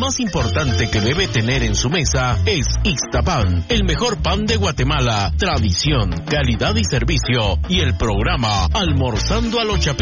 más importante que debe tener en su mesa es Ixtapan, el mejor pan de Guatemala, tradición, calidad y servicio, y el programa Almorzando a los Chapines